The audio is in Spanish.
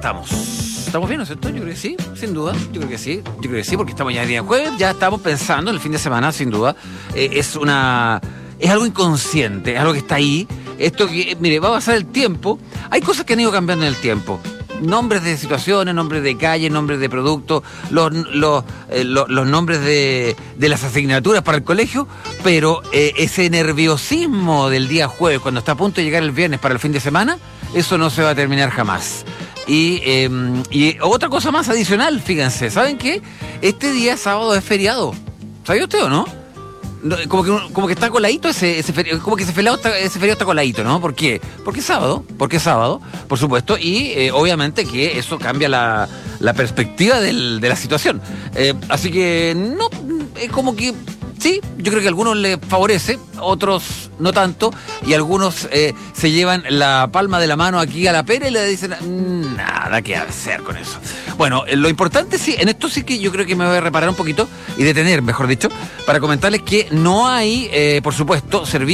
estamos? ¿Estamos bien, no es cierto? Yo creo que sí, sin duda. Yo creo que sí, porque estamos ya el día jueves, ya estamos pensando en el fin de semana, sin duda. Es algo inconsciente, es algo que está ahí. Esto que, mire, va a pasar el tiempo. Hay cosas que han ido cambiando en el tiempo. Nombres de situaciones, nombres de calles, nombres de productos, los nombres de las asignaturas para el colegio, pero ese nerviosismo del día jueves, cuando está a punto de llegar el viernes para el fin de semana, eso no se va a terminar jamás. Y otra cosa más adicional, fíjense, ¿saben qué? Este día sábado es feriado. ¿Sabía usted o no? Como que está coladito ese feriado, como que ese feriado está coladito, ¿no? ¿Por qué? Porque es sábado, por supuesto, y obviamente que eso cambia la perspectiva de la situación. Así que no, como que sí, yo creo que a algunos les favorece, otros no tanto, y algunos se llevan la palma de la mano aquí a la pera y le dicen, nada que hacer con eso. Bueno, lo importante sí, en esto sí que yo creo que me voy a reparar un poquito y detener, mejor dicho, para comentarles que no hay, por supuesto, servicio